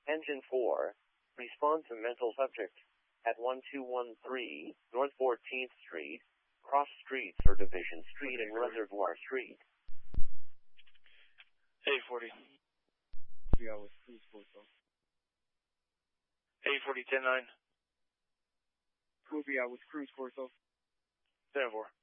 Engine 4, respond to mental subject at 1213 North 14th Street, cross streets for Division Street and Reservoir Street. 840. Yeah, with cruise course, though. 840, 10-9. Copy, with cruise course, though. 10-4.